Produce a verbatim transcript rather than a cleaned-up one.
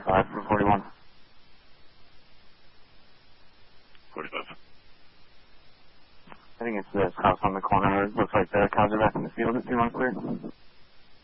forty-five for forty-one. forty-five. I think it's this house on the corner. It looks like the cows are back in the field at two one clear.